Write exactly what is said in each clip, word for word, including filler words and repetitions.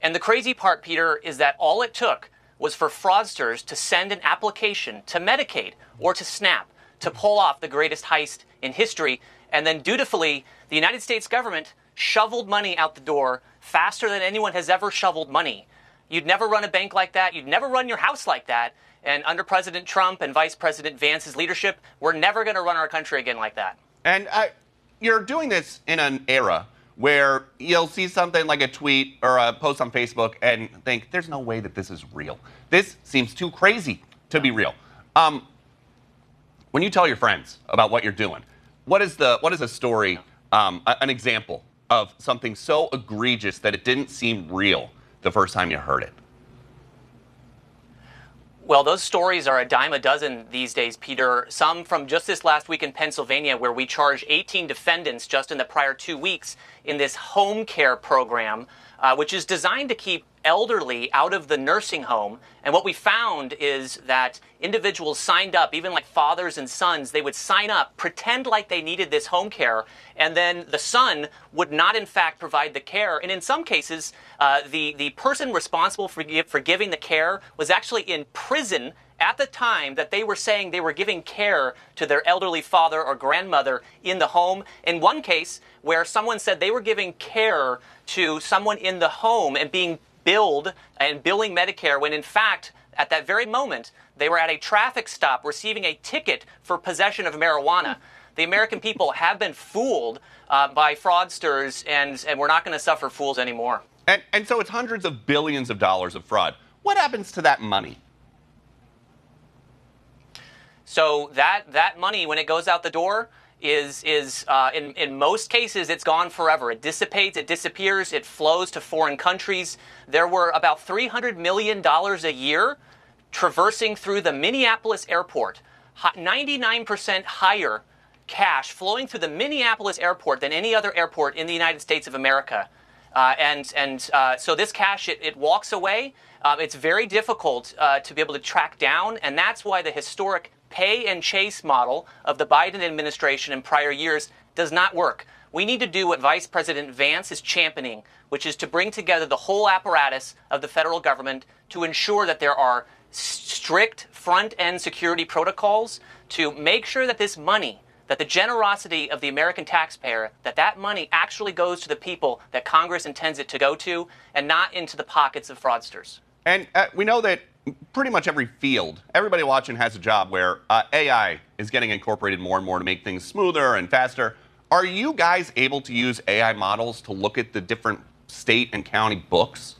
And the crazy part, Peter, is that all it took was for fraudsters to send an application to Medicaid or to SNAP to pull off the greatest heist in history. And then dutifully, the United States government shoveled money out the door faster than anyone has ever shoveled money. You'd never run a bank like that. You'd never run your house like that. And under President Trump and Vice President Vance's leadership, we're never going to run our country again like that. And uh, you're doing this in an era where you'll see something like a tweet or a post on Facebook and think, there's no way that this is real. This seems too crazy to be real. Um, when you tell your friends about what you're doing, what is the what is a story, um, a, an example of something so egregious that it didn't seem real the first time you heard it? Well, those stories are a dime a dozen these days, Peter. Some from just this last week in Pennsylvania, where we charged eighteen defendants just in the prior two weeks in this home care program, uh, which is designed to keep elderly out of the nursing home. And what we found is that individuals signed up, even like fathers and sons, they would sign up, pretend like they needed this home care, and then the son would not in fact provide the care. And in some cases, uh, the, the person responsible for, give, for giving the care was actually in prison at the time that they were saying they were giving care to their elderly father or grandmother in the home. In one case, where someone said they were giving care to someone in the home and being billed and billing Medicare, when in fact, at that very moment, they were at a traffic stop receiving a ticket for possession of marijuana. The American people have been fooled uh, by fraudsters, and, and we're not going to suffer fools anymore. And, and so it's hundreds of billions of dollars of fraud. What happens to that money? So that, that money, when it goes out the door, is, is uh, in, in most cases, it's gone forever. It dissipates, it disappears, it flows to foreign countries. There were about three hundred million dollars a year traversing through the Minneapolis airport, ninety-nine percent higher cash flowing through the Minneapolis airport than any other airport in the United States of America. Uh, and and uh, so this cash, it, it walks away. Uh, it's very difficult uh, to be able to track down, and that's why the historic pay and chase model of the Biden administration in prior years does not work. We need to do what Vice President Vance is championing, which is to bring together the whole apparatus of the federal government to ensure that there are strict front-end security protocols to make sure that this money, that the generosity of the American taxpayer, that that money actually goes to the people that Congress intends it to go to and not into the pockets of fraudsters. And uh, we know that pretty much every field, everybody watching has a job where uh, A I is getting incorporated more and more to make things smoother and faster. Are you guys able to use A I models to look at the different state and county books?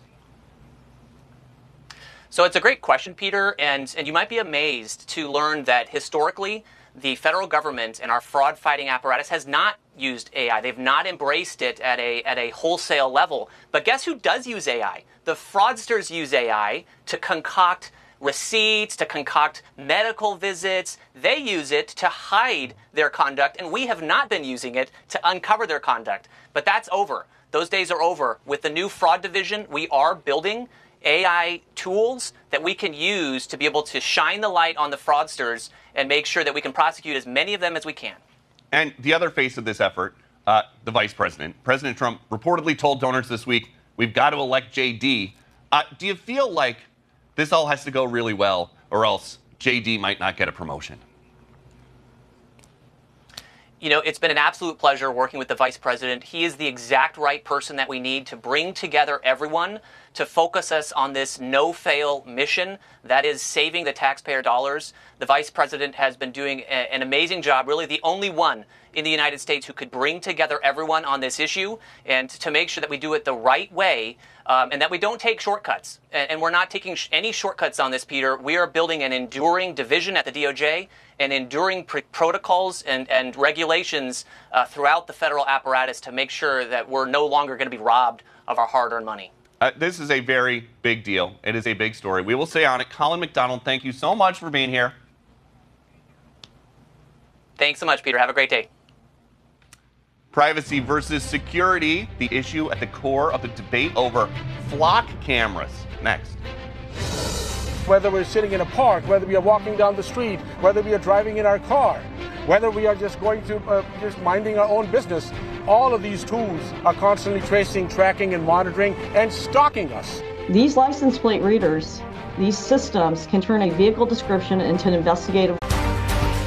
So it's a great question, Peter, and, and you might be amazed to learn that historically, the federal government and our fraud-fighting apparatus has not used A I. They've not embraced it at a, at a wholesale level. But guess who does use A I? The fraudsters use A I to concoct receipts, to concoct medical visits. They use it to hide their conduct, and we have not been using it to uncover their conduct. But that's over. Those days are over. With the new fraud division, we are building A I tools that we can use to be able to shine the light on the fraudsters and make sure that we can prosecute as many of them as we can. And the other face of this effort, uh, the vice president, President Trump reportedly told donors this week, we've got to elect J D. Uh, do you feel like this all has to go really well or else J D might not get a promotion? You know, it's been an absolute pleasure working with the vice president. He is the exact right person that we need to bring together everyone to focus us on this no-fail mission that is saving the taxpayer dollars. The vice president has been doing a, an amazing job, really the only one in the United States who could bring together everyone on this issue and to make sure that we do it the right way um, and that we don't take shortcuts. And, and we're not taking sh- any shortcuts on this, Peter. We are building an enduring division at the D O J and enduring pr- protocols and, and regulations uh, throughout the federal apparatus to make sure that we're no longer going to be robbed of our hard-earned money. Uh, this is a very big deal. It is a big story. We will stay on it. Colin McDonald, thank you so much for being here. Thanks so much, Peter. Have a great day. Privacy versus security, the issue at the core of the debate over flock cameras. Next. Whether we're sitting in a park, whether we are walking down the street, whether we are driving in our car, whether we are just going to uh, just minding our own business, all of these tools are constantly tracing, tracking, and monitoring and stalking us. These license plate readers, these systems can turn a vehicle description into an investigative